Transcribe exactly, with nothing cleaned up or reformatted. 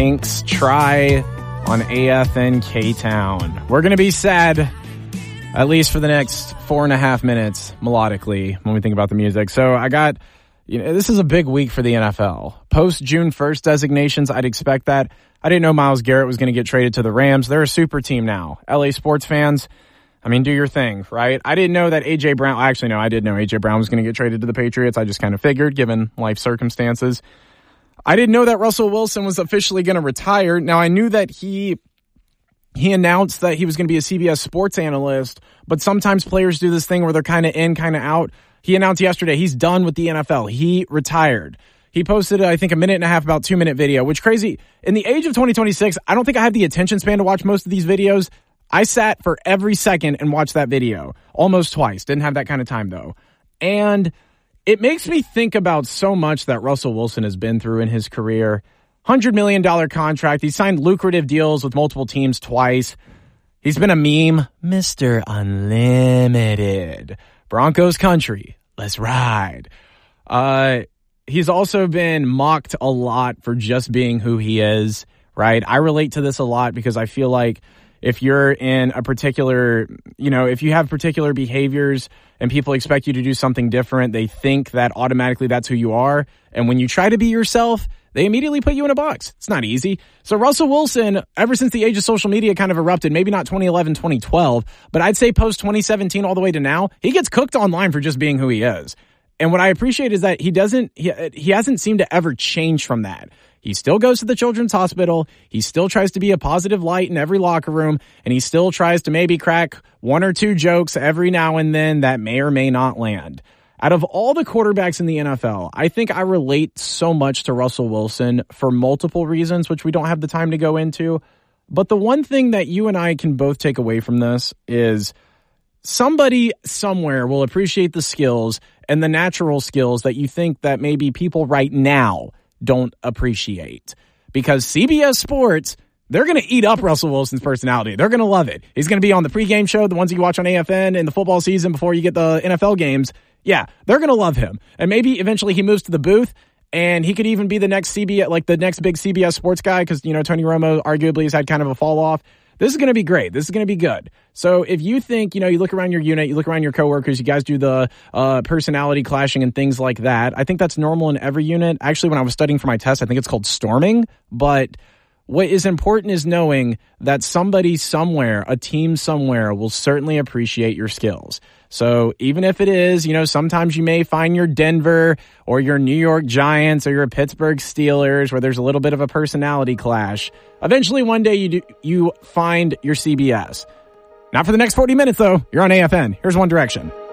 Pink's Try on A F N K-Town. We're going to be sad, at least for the next four and a half minutes, melodically, when we think about the music. So I got, you know, this is a big week for the N F L. Post June first designations, I'd expect that. I didn't know Myles Garrett was going to get traded to the Rams. They're a super team now. L A sports fans, I mean, do your thing, right? I didn't know that A J. Brown, actually, no, I did know A J. Brown was going to get traded to the Patriots. I just kind of figured, given life circumstances. I didn't know that Russell Wilson was officially going to retire. Now, I knew that he he announced that he was going to be a C B S sports analyst, but sometimes players do this thing where they're kind of in, kind of out. He announced yesterday he's done with the N F L. He retired. He posted, I think, a minute and a half, about two-minute video, which crazy. In the age of twenty twenty-six, I don't think I have the attention span to watch most of these videos. I sat for every second and watched that video almost twice. Didn't have that kind of time, though. And it makes me think about so much that Russell Wilson has been through in his career. one hundred million dollars contract. He signed lucrative deals with multiple teams twice. He's been a meme. Mister Unlimited. Broncos country. Let's ride. Uh, he's also been mocked a lot for just being who he is, right? I relate to this a lot because I feel like if you're in a particular, you know, if you have particular behaviors and people expect you to do something different, they think that automatically that's who you are. And when you try to be yourself, they immediately put you in a box. It's not easy. So Russell Wilson, ever since the age of social media kind of erupted, maybe not twenty eleven, twenty twelve, but I'd say post twenty seventeen all the way to now, he gets cooked online for just being who he is. And what I appreciate is that he doesn't, he, he hasn't seemed to ever change from that. He still goes to the Children's Hospital. He still tries to be a positive light in every locker room. And he still tries to maybe crack one or two jokes every now and then that may or may not land. Out of all the quarterbacks in the N F L, I think I relate so much to Russell Wilson for multiple reasons, which we don't have the time to go into. But the one thing that you and I can both take away from this is somebody somewhere will appreciate the skills and the natural skills that you think that maybe people right now don't appreciate. Because C B S Sports, they're going to eat up Russell Wilson's personality. They're going to love it. He's going to be on the pregame show, the ones you watch on A F N in the football season before you get the N F L games. Yeah, they're going to love him. And maybe eventually he moves to the booth and he could even be the next C B S, like the next big C B S Sports guy, because, you know, Tony Romo arguably has had kind of a fall off. This is going to be great. This is going to be good. So if you think, you know, you look around your unit, you look around your coworkers, you guys do the uh, personality clashing and things like that. I think that's normal in every unit. Actually, when I was studying for my test, I think it's called storming. But what is important is knowing that somebody somewhere, a team somewhere, will certainly appreciate your skills. So even if it is, you know, sometimes you may find your Denver or your New York Giants or your Pittsburgh Steelers where there's a little bit of a personality clash. Eventually, one day you do, you find your C B S. Not for the next forty minutes, though. You're on A F N. Here's One Direction.